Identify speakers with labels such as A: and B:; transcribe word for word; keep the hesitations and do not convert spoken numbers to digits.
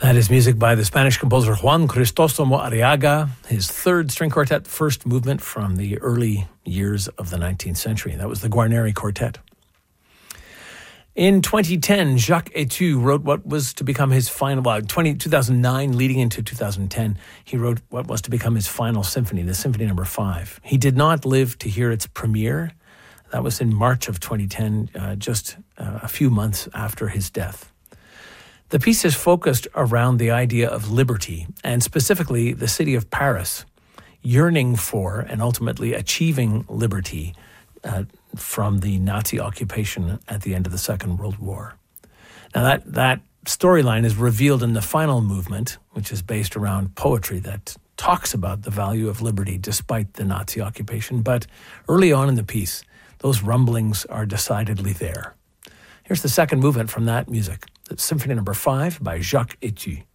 A: That is music by the Spanish composer Juan Crisóstomo Arriaga, his third string quartet, first movement from the early years of the nineteenth century. That was the Guarneri Quartet. In twenty ten, Jacques Etu wrote what was to become his final, well, twenty, two thousand nine leading into two thousand ten, he wrote what was to become his final symphony, the Symphony Number Five. He did not live to hear its premiere. That was in March of twenty ten, uh, just uh, a few months after his death. The piece is focused around the idea of liberty, and specifically the city of Paris yearning for and ultimately achieving liberty uh, from the Nazi occupation at the end of the Second World War. Now that, that storyline is revealed in the final movement, which is based around poetry that talks about the value of liberty despite the Nazi occupation. But early on in the piece, those rumblings are decidedly there. Here's the second movement from that music. Symphony Number Five by Jacques Etu.